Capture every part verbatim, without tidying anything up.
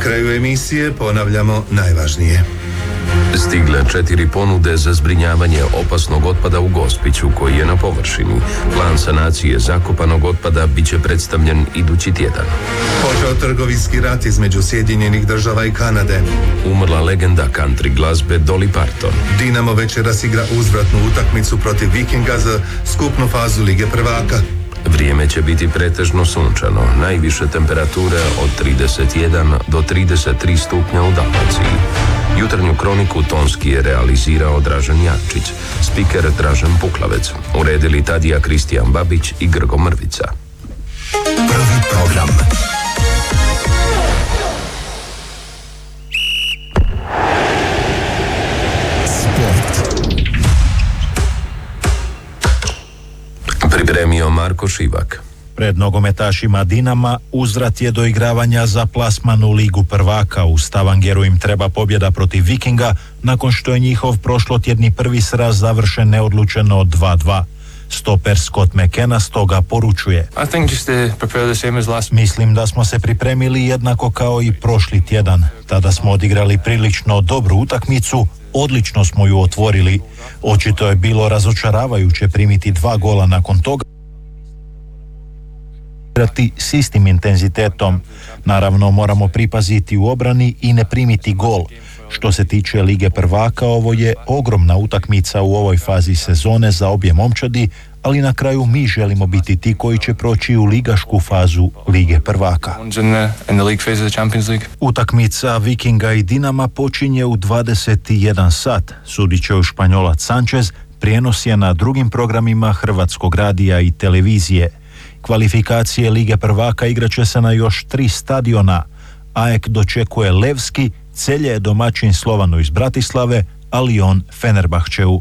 kraju emisije ponavljamo najvažnije. Stigle četiri ponude za zbrinjavanje opasnog otpada u Gospiću koji je na površini. Plan sanacije zakopanog otpada bit će predstavljen idući tjedan. Počeo trgovinski rat između Sjedinjenih država i Kanade. Umrla legenda country glazbe Dolly Parton. Dinamo večeras igra uzvratnu utakmicu protiv Vikinga za skupnu fazu Lige prvaka. Vrijeme će biti pretežno sunčano, najviše temperature od trideset jedan do trideset tri stupnja u Dalmaciji. Jutarnju kroniku tonski je realizirao Dražen Jakčić, spiker Dražen Puklavec, uredili Tadija Kristijan Babić i Grgo Mrvica. Prvi program. Pripremio Marko Šivak. Pred nogometašima Dinama uzvrat je do igravanja za plasman u Ligu prvaka. U Stavangeru im treba pobjeda protiv Vikinga nakon što je njihov prošlotjedni prvi sraz završen neodlučeno dva dva. Stoper Scott McKenna stoga poručuje: Mislim da smo se pripremili jednako kao i prošli tjedan. Tada smo odigrali prilično dobru utakmicu, odlično smo ju otvorili. Očito je bilo razočaravajuće primiti dva gola nakon toga s istim intenzitetom. Naravno moramo pripaziti u obrani i ne primiti gol. Što se tiče Lige prvaka, ovo je ogromna utakmica u ovoj fazi sezone za obje momčadi, ali na kraju mi želimo biti ti koji će proći u ligašku fazu Lige prvaka. Utakmica Vikinga i Dinama počinje u dvadeset jedan sat. Sudit će u Španjolac Sanchez, prijenos je na drugim programima Hrvatskog radija i televizije. Kvalifikacije Lige prvaka igraće se na još tri stadiona. A E K dočekuje Levski, Celje je domaćin Slovanu iz Bratislave, a Lyon Fenerbahčeu.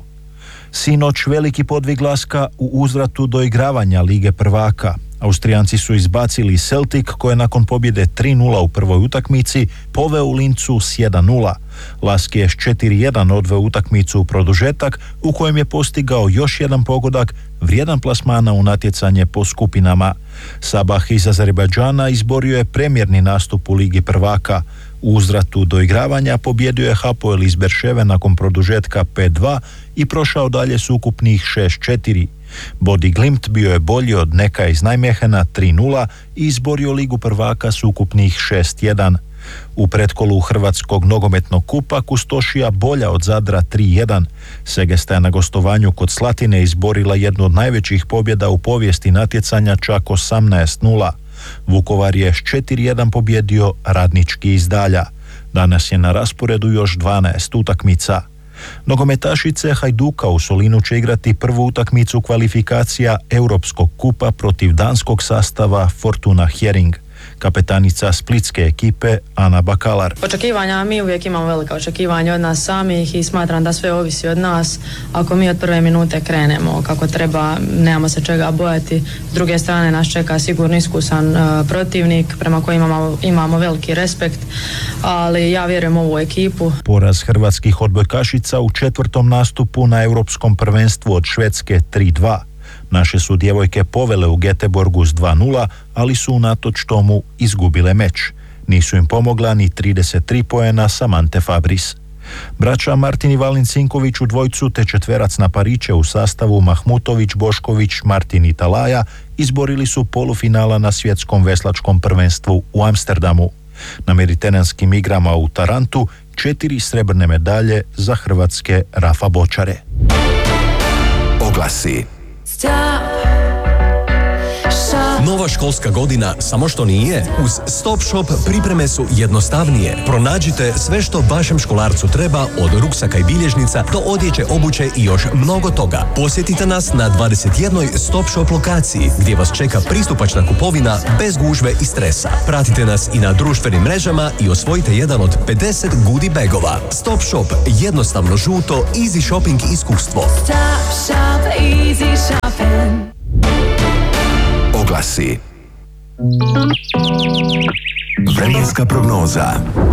Sinoć veliki podvig Laska u uzvratu do igravanja Lige prvaka. Austrijanci su izbacili Celtic koji je nakon pobjede tri nula u prvoj utakmici poveo u Lincu s jedan nula. Lask je s četiri jedan odveo utakmicu u produžetak u kojem je postigao još jedan pogodak vrijedan plasmana u natjecanje po skupinama. Sabah iz Azerbajdžana izborio je premjerni nastup u Ligi prvaka. U uzvratu do igravanja pobjedio je Hapoel iz Berševe nakon produžetka pet dva i prošao dalje s ukupnih šest četiri. Bodi Glimt bio je bolji od Neka iz Najmehena tri nula i izborio Ligu prvaka s ukupnih šest jedan. U pretkolu Hrvatskog nogometnog kupa Kustošija bolja od Zadra tri jedan. Segesta je na gostovanju kod Slatine izborila jednu od najvećih pobjeda u povijesti natjecanja, čak osamnaest nula. Vukovar je s četiri jedan pobjedio Radnički iz Dalja. Danas je na rasporedu još dvanaest utakmica. Nogometašice Hajduka u Solinu će igrati prvu utakmicu kvalifikacija Europskog kupa protiv danskog sastava Fortuna Hering. Kapetanica splitske ekipe Ana Bakalar. Očekivanja, mi uvijek imamo velika očekivanja od nas samih i smatram da sve ovisi od nas. Ako mi od prve minute krenemo kako treba, nemamo se čega bojati. S druge strane nas čeka sigurno iskusan uh, protivnik prema kojem imamo, imamo veliki respekt, ali ja vjerujem u ovu ekipu. Poraz hrvatskih odbojkašica u četvrtom nastupu na europskom prvenstvu od Švedske tri dva. Naše su djevojke povele u Göteborgu s dva nula, ali su unatoč tomu izgubile meč. Nisu im pomogla ni trideset tri poena Samante Fabris. Braća Martin i Valin Cinković u dvojcu te četverac na pariće u sastavu Mahmutović, Bošković, Martin i Talaja izborili su polufinala na svjetskom veslačkom prvenstvu u Amsterdamu. Na mediteranskim igrama u Tarantu četiri srebrne medalje za hrvatske Rafa Bočare. Oglasi. Stop. Nova školska godina samo što nije. Uz Stop Shop pripreme su jednostavnije. Pronađite sve što vašem školarcu treba, od ruksaka i bilježnica do odjeće, obuće i još mnogo toga. Posjetite nas na dvadeset jednoj Stop Shop lokaciji gdje vas čeka pristupačna kupovina bez gužve i stresa. Pratite nas i na društvenim mrežama i osvojite jedan od pedeset goodie bagova. Stop Shop, jednostavno žuto, easy shopping iskustvo. Stop Shop, easy shopping. Oglasi. Vremenska prognoza.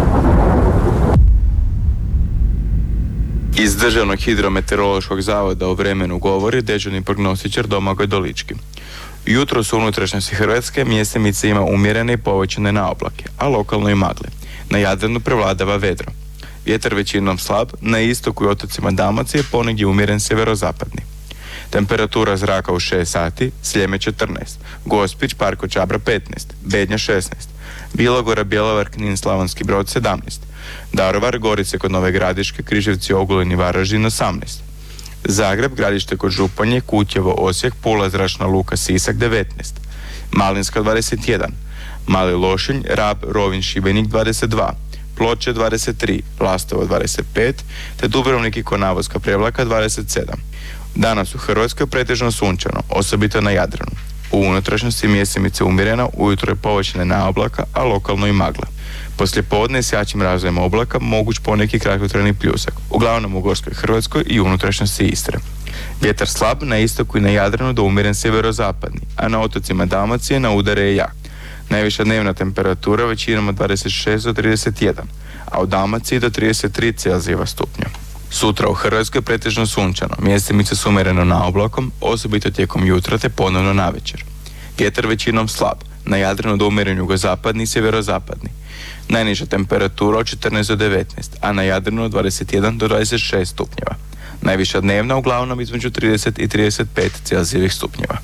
Iz Državnog hidrometeorološkog zavoda o vremenu govori dežurni prognostičar Domagoj Dolički. Jutro su u unutrašnjosti Hrvatske mjestimice ima umjerene i povećane naoblake, a lokalno i magle. Na Jadranu prevladava vedro. Vjetar većinom slab, na istoku i otocima Dalmacije ponegdje umjeren sjeverozapadni. Temperatura zraka u šest sati, Sljeme četrnaest, Gospić, Parko Čabra petnaest, Bednja šesnaest, Bilogora, Bjelovar, Knin, Slavonski Brod sedamnaest, Daruvar, Gorice kod Nove Gradiške, Križevci, Ogulin i Varaždin osamnaest, Zagreb, Gradište kod Županje, Kutjevo, Osijek, Pula, Zračna luka, Sisak devetnaest, Malinska dvadeset jedan, Mali Lošinj, Rab, Rovinj, Šibenik dvadeset dva, Ploče dvadeset tri, Lastovo dvadeset pet, te Dubrovnik i Konavoska Prevlaka dvadeset sedam. Danas u Hrvatskoj pretežno sunčano, osobito na Jadranu. U unutrašnjosti mjesemice umjerena, ujutro je povećana oblaka, a lokalno i magla. Poslije podne s jačim razvojem oblaka moguć poneki kratkotrajni pljusak, uglavnom u Gorskoj Hrvatskoj i unutrašnjosti Istre. Vjetar slab na istoku i na Jadranu do umjeren sjeverozapadni, a na otocima Dalmacije na udare je jak. Najviša dnevna temperatura većinom od dvadeset šest do trideset jedan, a u Dalmaciji do trideset tri Celzijeva stupnja. Sutra u Hrvatskoj pretežno sunčano, mjestimice su umjereno na oblakom, osobito tijekom jutra te ponovno navečer. Vjetar većinom slab, na Jadranu do umjeren jugozapadni i sjeverozapadni. Najniža temperatura od četrnaest do devetnaest, a na Jadranu od dvadeset jedan do dvadeset šest stupnjeva. Najviša dnevna uglavnom između trideset i trideset pet Celzijevih stupnjeva.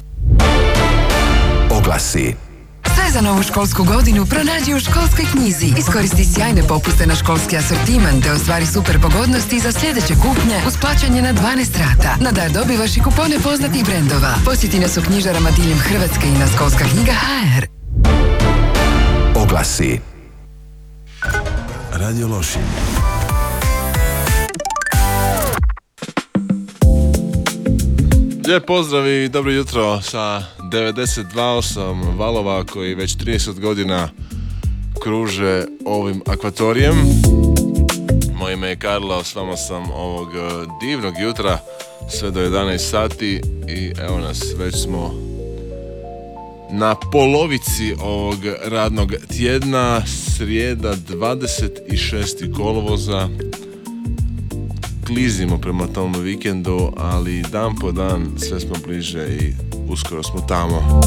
Oglasi. Sve za novu školsku godinu pronađi u Školskoj knjizi. Iskoristi sjajne popuste na školski asortiman te ostvari super pogodnosti za sljedeće kupnje uz plaćanje na dvanaest rata. Na dar dobivaš i kupone poznatih brendova. Posjeti nas u knjižarama diljem Hrvatske i na školska knjiga ha er. Oglasi. Radio Lošinj. Lijep pozdrav i dobro jutro sa devedeset dva zarez osam valova koji već trideset godina kruže ovim akvatorijem. Moje ime je Karlo, s vama sam ovog divnog jutra sve do jedanaest sati i evo nas, već smo na polovici ovog radnog tjedna, srijeda dvadeset šestog kolovoza. Klizimo prema tom vikendu, ali dan po dan sve smo bliže i uskoro smo tamo.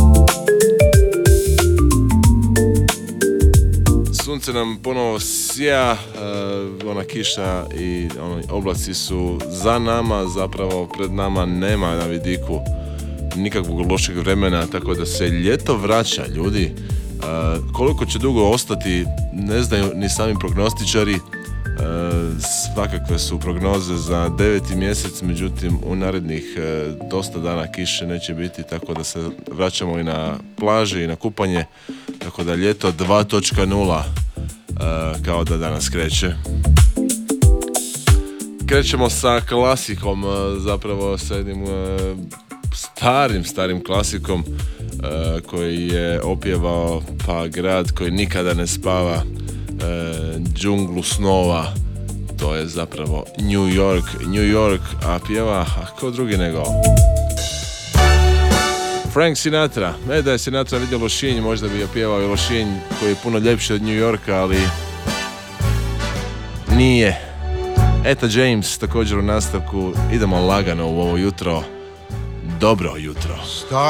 Sunce nam ponovo sija, uh, ona kiša i oni oblaci su za nama, zapravo pred nama nema na vidiku nikakvog lošeg vremena, tako da se ljeto vraća, ljudi. Uh, koliko će dugo ostati ne znaju ni sami prognostičari. Uh, svakakve su prognoze za deveti mjesec, međutim u narednih uh, dosta dana kiše neće biti, tako da se vraćamo i na plaže i na kupanje, tako da ljeto dva točka nula uh, kao da danas kreće. Krećemo sa klasikom, uh, zapravo sa jednim uh, starim, starim klasikom uh, koji je opjevao pa grad koji nikada ne spava, uh, džunglu snova, to je zapravo New York, New York, a pjeva, a ko drugi nego Frank Sinatra. Ne da je Sinatra vidio Lošinj, možda bi je pjevao i Lošinj koji je puno ljepši od New Yorka, ali nije. Eta James također u nastavku. Idemo lagano u ovo jutro. Dobro jutro.